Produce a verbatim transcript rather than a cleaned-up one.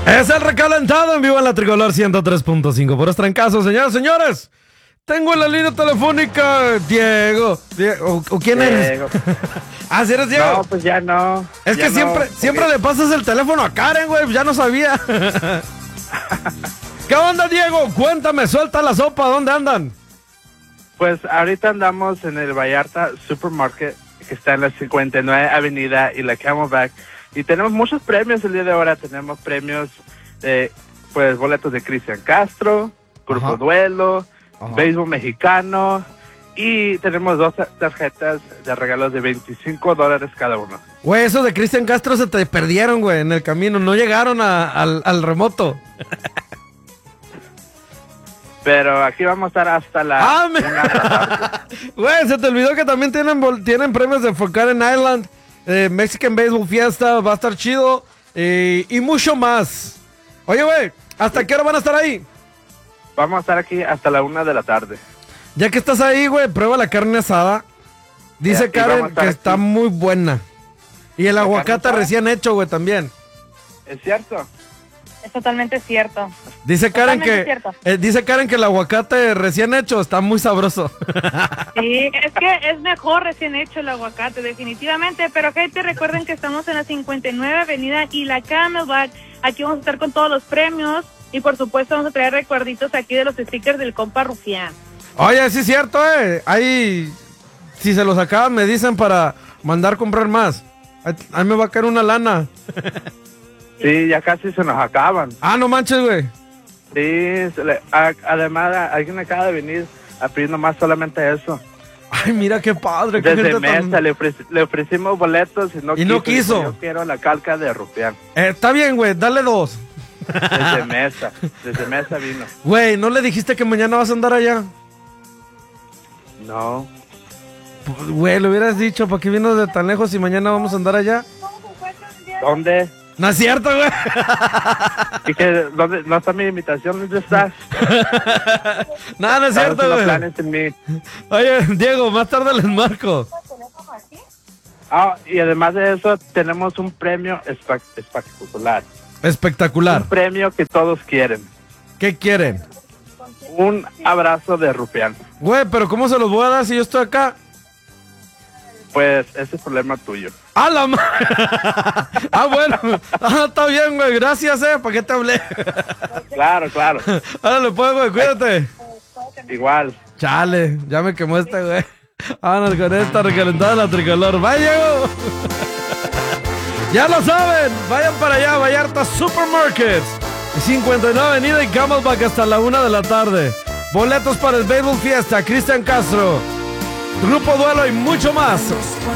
Es el recalentado en vivo en la Tricolor ciento tres punto cinco. Por trancazos, señoras y señores. Tengo en la línea telefónica Diego. Diego ¿O, o quién Diego. eres? ¿Ah, si eres Diego? No, pues ya no. Es ya que no, siempre, porque... siempre le pasas el teléfono a Karen, güey. Ya no sabía. ¿Qué onda, Diego? Cuéntame, suelta la sopa. ¿Dónde andan? Pues ahorita andamos en el Vallarta Supermarket, que está en la cincuenta y nueve Avenida y la Camelback. Y tenemos muchos premios el día de ahora. Tenemos premios de, pues, boletos de Cristian Castro, Grupo Ajá. Duelo, Ajá. Béisbol Mexicano. Y tenemos dos tarjetas de regalos de veinticinco dólares cada uno. Güey, esos de Cristian Castro se te perdieron, güey, en el camino. No llegaron a- al, al remoto. Pero aquí vamos a estar hasta la... ¡Ah, me- una de la tarde. Güey, se te olvidó que también tienen, bol- tienen premios de Forgotten Island, eh, Mexican Baseball Fiesta, va a estar chido, eh, y mucho más. Oye, güey, ¿hasta qué hora van a estar ahí? Vamos a estar aquí hasta la una de la tarde. Ya que estás ahí, güey, prueba la carne asada. Dice Eh, aquí vamos Karen a estar que aquí. está muy buena. Y el ¿La aguacate carne asada? recién hecho, güey, también. ¿Es cierto? Es totalmente cierto. Dice Karen Totalmente que cierto. eh, dice Karen que el aguacate recién hecho está muy sabroso. Sí, es que es mejor recién hecho el aguacate, definitivamente. Pero gente, recuerden que estamos en la cincuenta y nueve Avenida y la Camelback. Aquí vamos a estar con todos los premios. Y por supuesto vamos a traer recuerditos aquí de los stickers del compa Rufián. Oye, sí es cierto, eh. Ahí, si se los acaban, me dicen para mandar comprar más. Ahí, ahí me va a caer una lana. Sí, ya casi se nos acaban. Ah, no manches, güey. Sí, se le- a- además a- alguien acaba de venir a pedir nomás solamente eso. Ay, mira qué padre. Qué Desde gente tan- Mesa le, ofreci- le ofrecimos boletos y no Y no quiso. Dijo, yo quiero la calca de Rufián. Eh, está bien, güey, dale dos. Desde Mesa, desde Mesa vino. Güey, ¿no le dijiste que mañana vas a andar allá? No, Pues, güey, le hubieras dicho, ¿para qué vino de tan lejos y mañana vamos a andar allá? ¿dónde? No es cierto, güey. ¿Y que dónde? ¿No está mi invitación? ¿Dónde estás? No, no es Estamos cierto, haciendo güey. planes en mí. Oye, Diego, más tarde les marco. Ah, y además de eso, tenemos un premio espa- espectacular. Espectacular. Un premio que todos quieren. ¿Qué quieren? Un abrazo de Rufián. Güey, pero ¿cómo se los voy a dar si yo estoy acá? Pues ese es problema tuyo. ¡Ah, la ma- Ah, bueno. Ah, está bien, güey. Gracias, eh. ¿Para qué te hablé? Claro, claro. Árale, pues, güey. Cuídate. Igual. Chale, ya me quemó este, güey. Vámonos con esta recalentada de la Tricolor. ¡Vaya, Diego! Ya lo saben. Vayan para allá, Vallarta Supermarkets. cincuenta y nueve Avenida y Camelback hasta la una de la tarde. Boletos para el Baseball Fiesta, Cristian Castro, Grupo Duelo y mucho más.